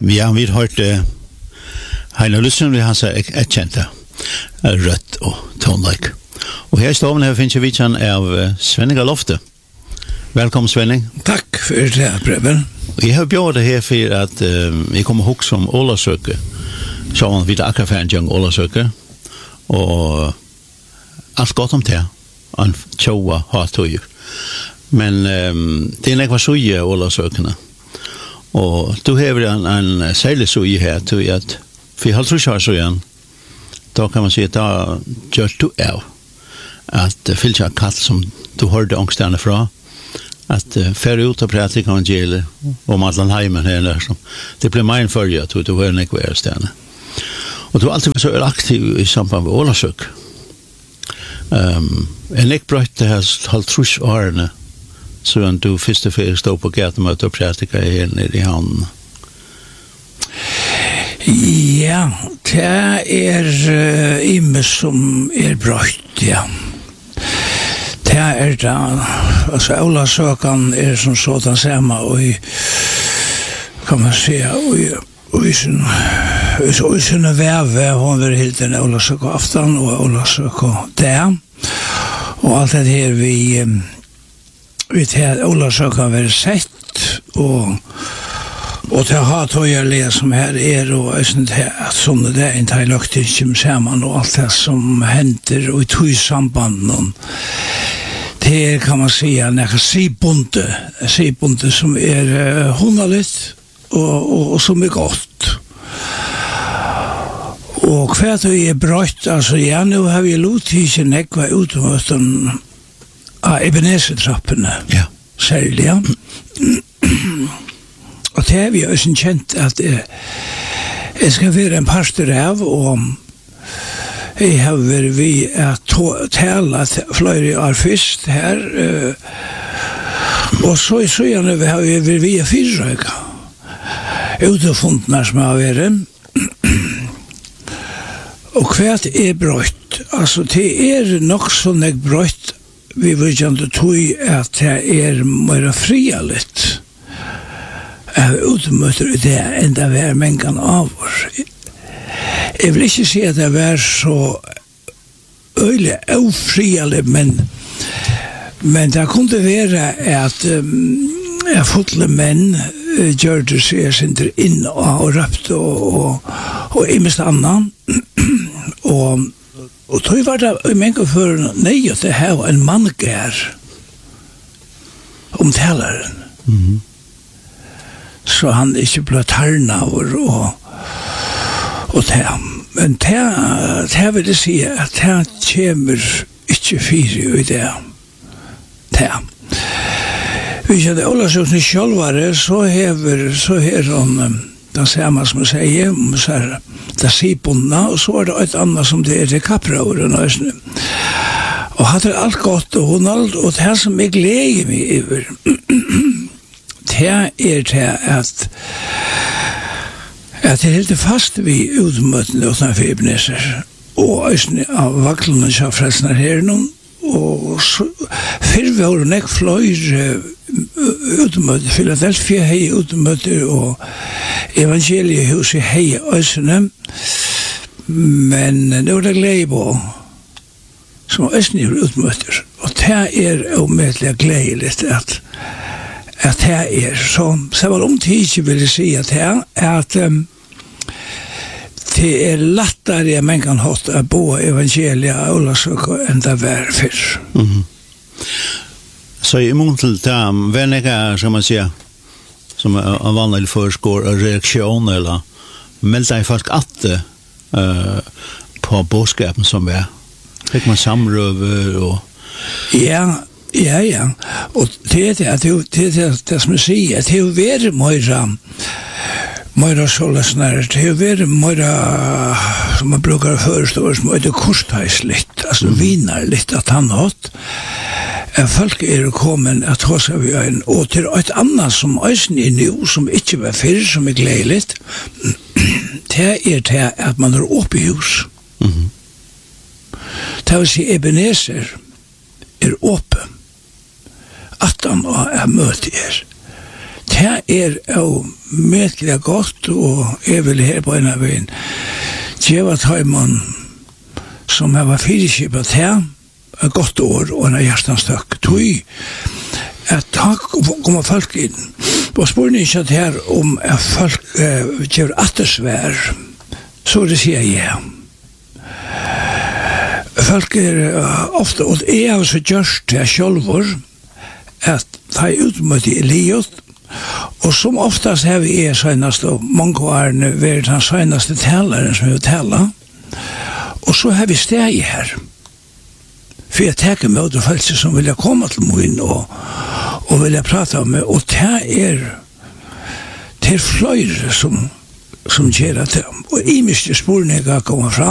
Ja, vi har hørt Heine Lyssen, vi har sett kjente rødt og tonelike. Og her i stoven her finnes vi kjenn av Svenning av Lofte. Velkommen, Svenning. Takk for det, Preben. Jeg har bjør det her for at jeg kommer ihåg som Ålasøke. Så man vidt akkurat for en gang Ålasøke. Og alt godt om det. Han tjoa har tog. Men det er nekva suje Ålasøkene. Og du hever en særlig suje her til at for jeg halvtrus har så igjen da kan man si at da gjør du av at fylltja katt som du hørte ångstene fra at færre ut av prætik evangeliet om Atlanheimen her det ble meg en følge at du hører nekva er stene og du har alltid vært så aktiv i samband med Ålasøk en nekbrøtt det her halvtrus årene så du første fyrir stod på gatemøte og prætika her nede i havnen. Ja, det imme som brøtt, ja. Det da, altså Ålasøkan som sådan samme, og kan man säga, og i sin veve, hun var helt en Ålasøk aftan og Ålasøk der, og alt det her vi til Ålasøkan var sett, og til å ha tøyerlige som her og at sånne det ikke har lagt ikke sammen og alt det som henter og i tøysambanden det kan man si en sibonte som hundaligt og som godt og hva det brøtt altså ja, nå har vi lot ikke nekva utomøten av Ebenezer-trappene ja. Særlig, ja og det vi også kjent at jeg skal være en pastor av og jeg har vært vi at tale flere år først her og så i søgjene vi har vært vi i Fyrrøyka utefundene som har vært og hvert brøtt altså det nok sånn brøtt vi vil kjent tog at det mer frialigt utmøter det enda hver mengan av oss. Jeg vil ikke si at det var så øyelig ofrialig, men det kunne være at fotle menn gjør det seg sinter inn og røpt og imest annan og tog var det i mengan for nei at det her en manngær om taleren. Så han ikke ble tarnaver og det. Men det vil jeg si at det kommer ikke fire i det. Det. Hvis jeg det Ålasøkene sjølvare, så har han det samme som jeg sier, det sibundna, og så det et annet som det kapraoren. Og hadde alt godt og hundalt, og det som jeg gleder meg over, det til at jeg helt fast vi utmøtene utenfor Ebenezer og østene av vaklene som frelsene her noen og før vi har nek flere utmøter Philadelphia hei utmøter og evangeliehuset hei østene men nå det glede på som østene utmøter og det omøtelig gledelig at det så var tid vil jeg si at det lettere man kan ha å bo evangeliet og Ålasøk enn det var før. Så i mån til det, hva er som man sier, som en vanlig forskår, reaksjon, eller meldte jeg folk at på bådskapen som er? Fikk man samrøver og... Ja, og det som jeg sier, det er vært mer sålesnær, det er vært mer, som man brukar forestå, som er det kortheislitt, altså viner litt at han hatt. Folk kommet at hos av en, og til et annet som øysen nå, som ikke var før, som gledelig, det til at man oppe i hus. Det vil si Ebenezer åpen. At han møter det jo mekelig godt, og jeg vil her på en av veien djeva tøymon som jeg var fyrkjipet her, et godt år og en hjertanstøk. Tøy at da kommer folk inn, og spør ikke at her om folk gjør attersvær, så det sier jeg. Folk ofte, og jeg har så gjørst til sjølvor, at de utmøtte i livet, og som oftast har vi senast, og mange år vært den senaste taleren som vi taler, og så har vi steg her, for jeg tenker med folk som vil komme til min og vil prate med, og det er flere som gjør det. Og i miste spurninger kommer fram,